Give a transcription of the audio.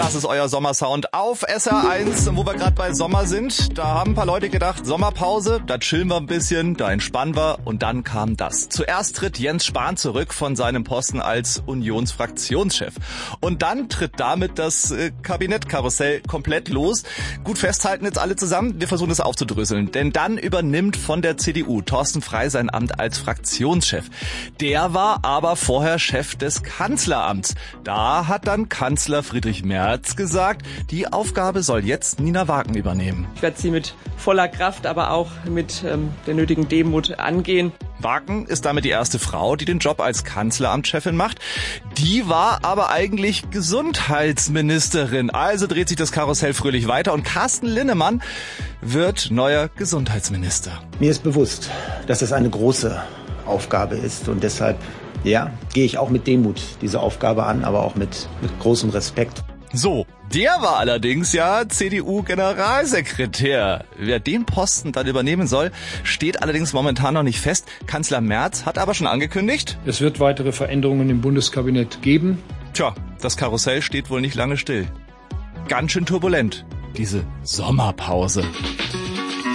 Das ist euer Sommersound auf SR1, wo wir gerade bei Sommer sind. Da haben ein paar Leute gedacht, Sommerpause, da chillen wir ein bisschen, da entspannen wir. Und dann kam das. Zuerst tritt Jens Spahn zurück von seinem Posten als Unionsfraktionschef. Und dann tritt damit das Kabinettkarussell komplett los. Gut festhalten jetzt alle zusammen, wir versuchen das aufzudröseln. Denn dann übernimmt von der CDU Thorsten Frey sein Amt als Fraktionschef. Der war aber vorher Chef des Kanzleramts. Da hat dann Kanzler Friedrich Merz gesagt, die Aufgabe soll jetzt Nina Wagen übernehmen. Ich werde sie mit voller Kraft, aber auch mit der nötigen Demut angehen. Wagen ist damit die erste Frau, die den Job als Kanzleramtschefin macht. Die war aber eigentlich Gesundheitsministerin. Also dreht sich das Karussell fröhlich weiter und Carsten Linnemann wird neuer Gesundheitsminister. Mir ist bewusst, dass das eine große Aufgabe ist und deshalb, ja, gehe ich auch mit Demut diese Aufgabe an, aber auch mit großem Respekt. So, der war allerdings ja CDU-Generalsekretär. Wer den Posten dann übernehmen soll, steht allerdings momentan noch nicht fest. Kanzler Merz hat aber schon angekündigt: Es wird weitere Veränderungen im Bundeskabinett geben. Tja, das Karussell steht wohl nicht lange still. Ganz schön turbulent, diese Sommerpause.